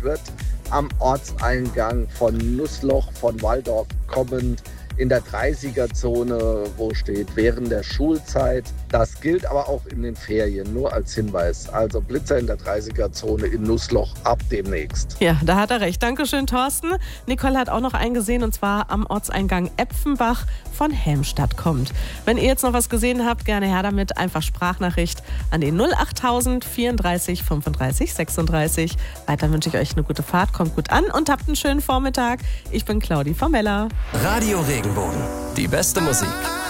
wird. Am Ortseingang von Nussloch, von Walldorf kommend, in der 30er-Zone, wo steht während der Schulzeit. Das gilt aber auch in den Ferien, nur als Hinweis. Also Blitzer in der 30er-Zone in Nussloch ab demnächst. Ja, da hat er recht. Dankeschön, Thorsten. Nicole hat auch noch einen gesehen, und zwar am Ortseingang Epfenbach von Helmstadt kommt. Wenn ihr jetzt noch was gesehen habt, gerne her damit. Einfach Sprachnachricht an den 08000 34 35 36. Weiter wünsche ich euch eine gute Fahrt, kommt gut an und habt einen schönen Vormittag. Ich bin Claudi Formella. Radio Regenbogen. Die beste Musik.